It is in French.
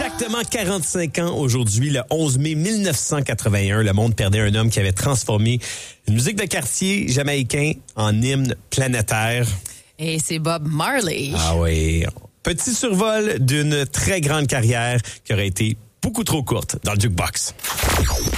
exactement 45 ans aujourd'hui, le 11 mai 1981, le monde perdait un homme qui avait transformé une musique de quartier jamaïcain en hymne planétaire. Et c'est Bob Marley. Ah oui. Petit survol d'une très grande carrière qui aurait été beaucoup trop courte dans le jukebox.